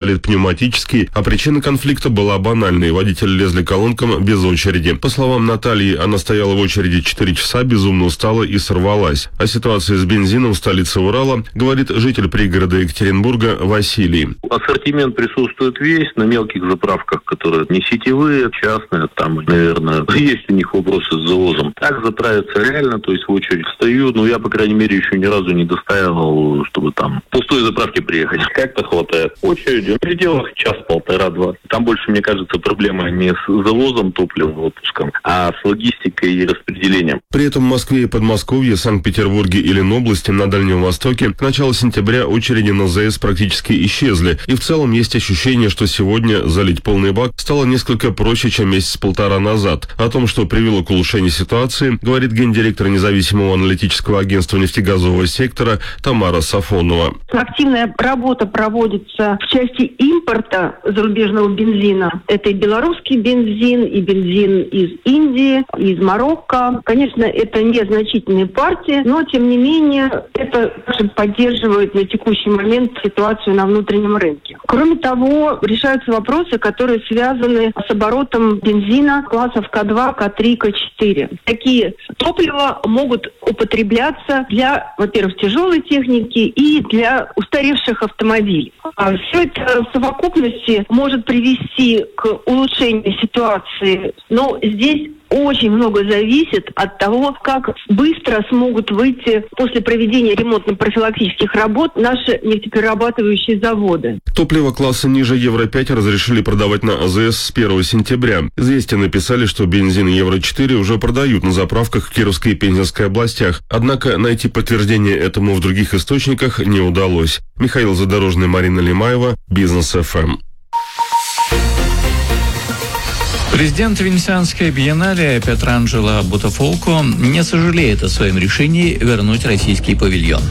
пистолет пневматический, а причина конфликта была банальной. Водители лезли к колонкам без очереди. По словам Натальи, она стояла в очереди 4 часа, безумно устала и сорвалась. О ситуации с бензином в столице Урала говорит житель пригорода Екатеринбурга Василий. Ассортимент присутствует весь на мелких заправках, которые не сетевые, частные, там, наверное, есть у них вопросы с завозом. Так заправиться реально, то есть в очередь встаю, но я, по крайней мере, еще ни разу не достаивал, чтобы там в пустой заправке приехать. Как-то хватает. Очереди в пределах час-полтора-два. Там больше, мне кажется, проблема не с завозом топлива в отпуском, а с логистикой и распределением. При этом в Москве и Подмосковье, Санкт-Петербурге и Ленобласти на Дальнем Востоке к началу сентября очереди на ЗС практически исчезли. И в целом есть ощущение, что сегодня залить полный бак стало несколько проще, чем месяц-полтора назад. О том, что привело к улучшению ситуации, говорит гендиректор независимого аналитического агентства нефтегазового сектора Тамара Сафонова. Активная работа проводится в части импорта зарубежного бензина. Это и белорусский бензин, и бензин из Индии, из Марокко. Конечно, это незначительные партии, но, тем не менее, это поддерживает на текущий момент ситуацию на внутреннем рынке. Кроме того, решаются вопросы, которые связаны с оборотом бензина классов К2, К3, К4. Такие топлива могут употребляться для, во-первых, тяжелой техники и для устаревших автомобилей. Все это в совокупности может привести к улучшению ситуации, но здесь очень много зависит от того, как быстро смогут выйти после проведения ремонтно-профилактических работ наши нефтеперерабатывающие заводы. Топливо класса ниже Евро-5 разрешили продавать на АЗС с 1 сентября. «Известия» написали, что бензин Евро-4 уже продают на заправках в Кировской и Пензенской областях. Однако найти подтверждение этому в других источниках не удалось. Михаил Задорожный, Марина Лимаева, Бизнес ФМ. Президент Венецианской биеннале Пьетранджело Бутафолко не сожалеет о своем решении вернуть российский павильон.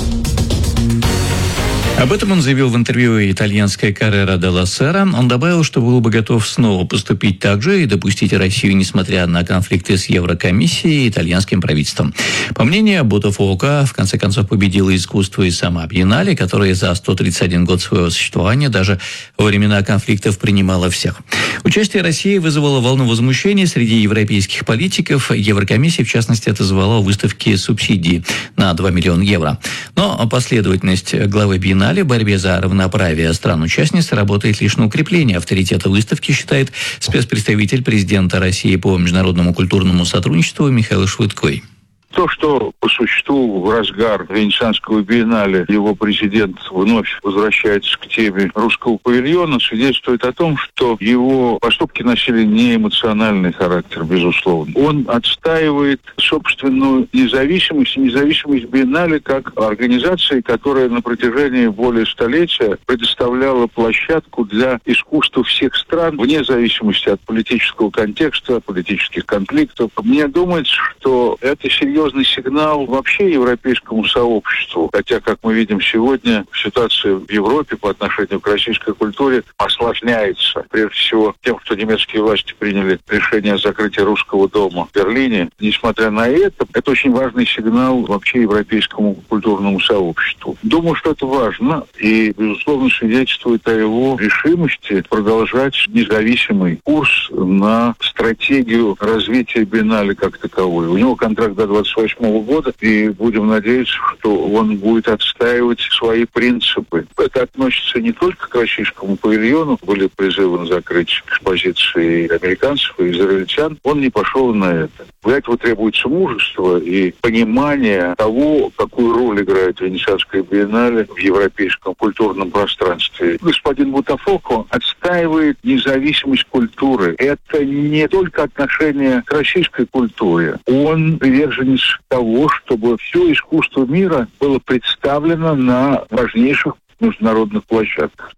Об этом он заявил в интервью итальянской «Коррера делла Сера». Он добавил, что был бы готов снова поступить так же и допустить Россию, несмотря на конфликты с Еврокомиссией и итальянским правительством. По мнению Бутафолко, в конце концов победило искусство и сама биеннале, которая за 131 год своего существования даже во времена конфликтов принимала всех. Участие России вызвало волну возмущения среди европейских политиков. Еврокомиссия, в частности, отозвала выставки субсидий на 2 миллиона евро. Но последовательность главы биеннале в борьбе за равноправие стран-участниц работает лишь на укрепление авторитета выставки, считает спецпредставитель президента России по международному культурному сотрудничеству Михаил Швыдкой. То, что по существу в разгар Венецианского биеннале его президент вновь возвращается к теме русского павильона, свидетельствует о том, что его поступки носили не эмоциональный характер, безусловно. Он отстаивает собственную независимость биеннале как организации, которая на протяжении более столетия предоставляла площадку для искусства всех стран, вне зависимости от политического контекста, политических конфликтов. Мне думается, что это серьезный сигнал вообще европейскому сообществу. Хотя, как мы видим сегодня, ситуация в Европе по отношению к российской культуре осложняется. Прежде всего, тем, что немецкие власти приняли решение о закрытии русского дома в Берлине. Несмотря на это очень важный сигнал вообще европейскому культурному сообществу. Думаю, что это важно и, безусловно, свидетельствует о его решимости продолжать независимый курс на стратегию развития биеннале как таковой. У него контракт до 28 года, и будем надеяться, что он будет отстаивать свои принципы. Это относится не только к российскому павильону, были призывы на закрыть экспозиции американцев и израильтян, он не пошел на это. Для этого требуется мужество и понимание того, какую роль играет Венецианская биеннале в европейском культурном пространстве. Господин Бутафолко отстаивает независимость культуры. Это не только отношение к российской культуре. Он приверженец того, чтобы все искусство мира было представлено на важнейших международных площадках.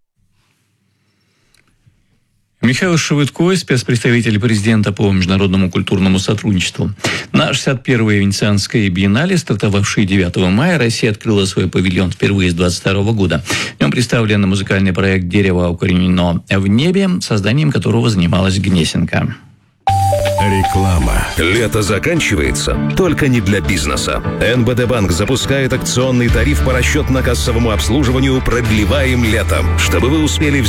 Михаил Швыдкой, спецпредставитель президента по международному культурному сотрудничеству. На 61-й Венецианской биеннале, стартовавшей 9 мая, Россия открыла свой павильон впервые с 22 года. В нем представлен музыкальный проект «Дерево укоренено в небе», созданием которого занималась Гнесинка. Реклама. Лето заканчивается, только не для бизнеса. НБД Банк запускает акционный тариф по расчетно-кассовому обслуживанию «Продлеваем летом», чтобы вы успели